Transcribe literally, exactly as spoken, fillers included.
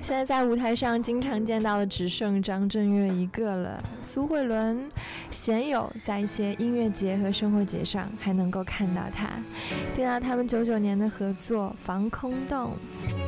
现在在舞台上经常见到的只剩张震岳一个了。苏慧伦鲜有在一些音乐节和生活节上还能够看到他，听到他们九九年的合作《防空洞》。